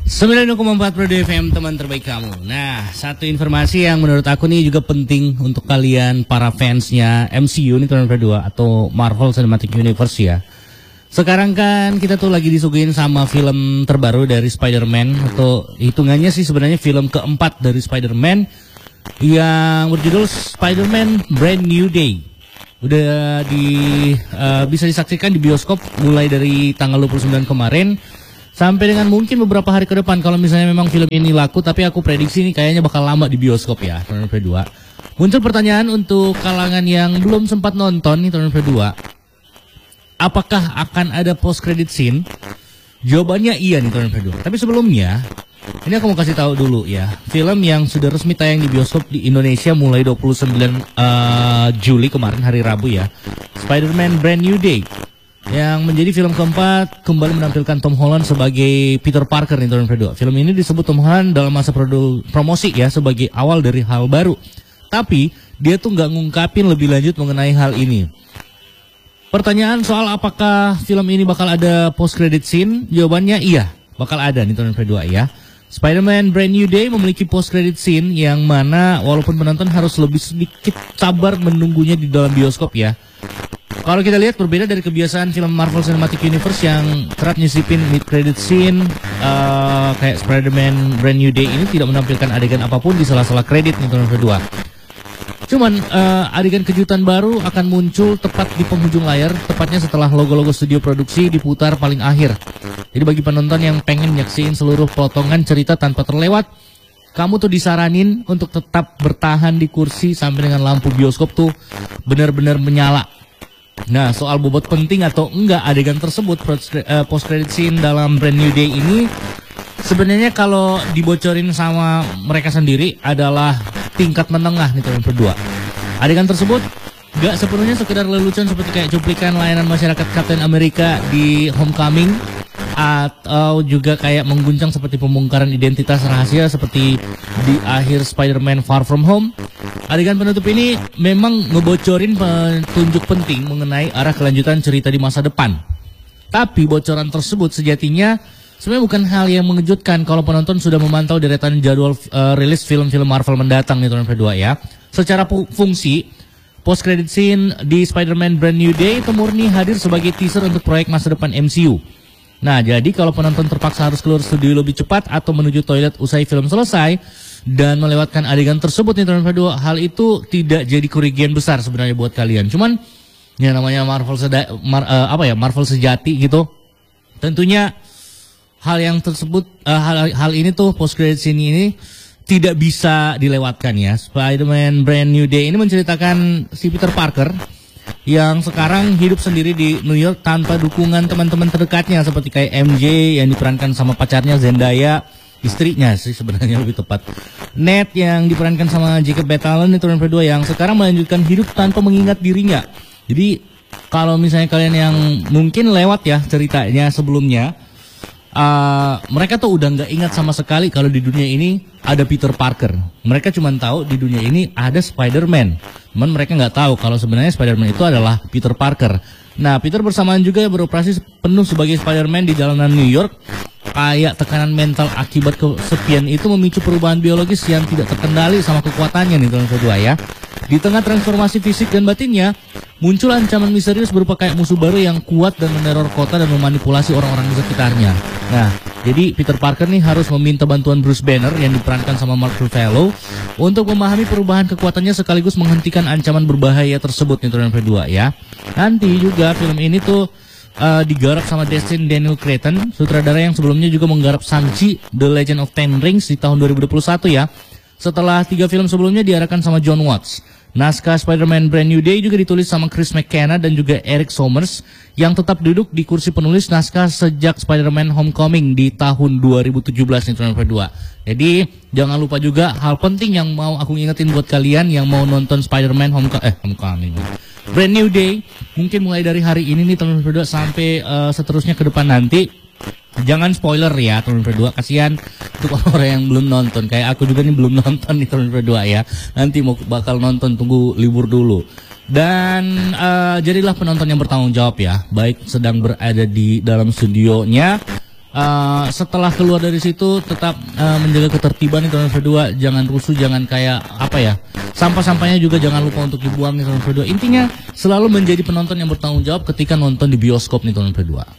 90,4 Pro FM, teman terbaik kamu. Nah, satu informasi yang menurut aku nih juga penting untuk kalian para fansnya MCU nih teman berdua atau Marvel Cinematic Universe ya. Sekarang kan kita tuh lagi disuguhin sama film terbaru dari Spider-Man, atau hitungannya sih sebenarnya film keempat dari Spider-Man yang berjudul Spider-Man Brand New Day. Udah bisa disaksikan di bioskop mulai dari tanggal 29 kemarin sampai dengan mungkin beberapa hari ke depan kalau misalnya memang film ini laku, tapi aku prediksi nih kayaknya bakal lama di bioskop ya, teman berdua. Muncul pertanyaan untuk kalangan yang belum sempat nonton nih teman berdua. Apakah akan ada post credit scene? Jawabannya iya nih teman berdua. Tapi sebelumnya, ini aku mau kasih tahu dulu ya. Film yang sudah resmi tayang di bioskop di Indonesia mulai 29 Juli kemarin hari Rabu ya. Spider-Man Brand New Day yang menjadi film keempat kembali menampilkan Tom Holland sebagai Peter Parker nih teman berdua. Film ini disebut Tom Holland dalam masa promosi ya sebagai awal dari hal baru. Tapi dia tuh nggak ngungkapin lebih lanjut mengenai hal ini. Pertanyaan soal apakah film ini bakal ada post credit scene, jawabannya iya, bakal ada nih teman berdua ya. Spider-Man Brand New Day memiliki post credit scene yang mana walaupun penonton harus lebih sedikit sabar menunggunya di dalam bioskop ya. Kalau kita lihat berbeda dari kebiasaan film Marvel Cinematic Universe yang kerap nyisipin mid credit scene, kayak Spider-Man Brand New Day ini tidak menampilkan adegan apapun di sela-sela kredit nih teman berdua. Cuman adegan kejutan baru akan muncul tepat di penghujung layar, tepatnya setelah logo-logo studio produksi diputar paling akhir. Jadi bagi penonton yang pengen nyaksiin seluruh potongan cerita tanpa terlewat, kamu tuh disaranin untuk tetap bertahan di kursi sampai dengan lampu bioskop tuh benar-benar menyala. Nah, soal bobot penting atau enggak adegan tersebut post credit scene dalam Brand New Day ini sebenarnya kalau dibocorin sama mereka sendiri adalah tingkat menengah nih teman berdua. Adegan tersebut gak sepenuhnya sekedar lelucon seperti kayak cuplikan layanan masyarakat Captain America di Homecoming, atau juga kayak mengguncang seperti pembongkaran identitas rahasia seperti di akhir Spider-Man Far From Home. Adegan penutup ini memang ngebocorin petunjuk penting mengenai arah kelanjutan cerita di masa depan. Tapi bocoran tersebut sejatinya sebenarnya bukan hal yang mengejutkan kalau penonton sudah memantau deretan jadwal rilis film-film Marvel mendatang nih teman berdua ya. Secara fungsi, post credit scene di Spider-Man Brand New Day itu murni hadir sebagai teaser untuk proyek masa depan MCU. Nah, jadi kalau penonton terpaksa harus keluar studio lebih cepat atau menuju toilet usai film selesai dan melewatkan adegan tersebut nih teman berdua, hal itu tidak jadi kerugian besar sebenarnya buat kalian. Cuman ya namanya Marvel sejati gitu. Tentunya hal yang tersebut hal ini tuh post credit scene ini tidak bisa dilewatkan ya. Spider-Man Brand New Day ini menceritakan si Peter Parker yang sekarang hidup sendiri di New York tanpa dukungan teman-teman terdekatnya seperti kayak MJ yang diperankan sama pacarnya Zendaya, istrinya sih sebenarnya lebih tepat. Ned yang diperankan sama Jacob Batalon itu teman berdua yang sekarang melanjutkan hidup tanpa mengingat dirinya. Jadi kalau misalnya kalian yang mungkin lewat ya ceritanya sebelumnya, mereka tuh udah nggak ingat sama sekali kalau di dunia ini ada Peter Parker. Mereka cuma tahu di dunia ini ada Spider-Man. Cuman mereka nggak tahu kalau sebenarnya Spider-Man itu adalah Peter Parker. Nah, Peter bersamaan juga beroperasi penuh sebagai Spider-Man di jalanan New York. Kayak tekanan mental akibat kesepian itu memicu perubahan biologis yang tidak terkendali sama kekuatannya nih teman kedua ya. Di tengah transformasi fisik dan batinnya, muncul ancaman misterius berupa kayak musuh baru yang kuat dan meneror kota dan memanipulasi orang-orang di sekitarnya. Nah, jadi Peter Parker nih harus meminta bantuan Bruce Banner yang diperankan sama Mark Ruffalo untuk memahami perubahan kekuatannya sekaligus menghentikan ancaman berbahaya tersebut nih teman kedua ya. Nanti juga film ini tuh digarap sama Destin Daniel Cretton, sutradara yang sebelumnya juga menggarap Shang-Chi The Legend of Ten Rings di tahun 2021 ya. Setelah 3 film sebelumnya diarahkan sama John Watts. Naskah Spider-Man Brand New Day juga ditulis sama Chris McKenna dan juga Eric Sommers yang tetap duduk di kursi penulis naskah sejak Spider-Man Homecoming di tahun 2017 nih teman berdua. Jadi jangan lupa juga hal penting yang mau aku ingetin buat kalian yang mau nonton Spider-Man Homecoming Brand New Day, mungkin mulai dari hari ini nih teman berdua sampai seterusnya ke depan nanti. Jangan spoiler ya teman berdua, kasihan untuk orang yang belum nonton. Kayak aku juga nih belum nonton nih teman berdua ya. Nanti mau bakal nonton, tunggu libur dulu. Dan jadilah penonton yang bertanggung jawab ya. Baik sedang berada di dalam studionya setelah keluar dari situ tetap menjaga ketertiban nih tahun kedua, jangan rusuh, jangan kayak apa ya, sampah-sampahnya juga jangan lupa untuk dibuang nih tahun kedua. Intinya selalu menjadi penonton yang bertanggung jawab ketika nonton di bioskop nih tahun kedua.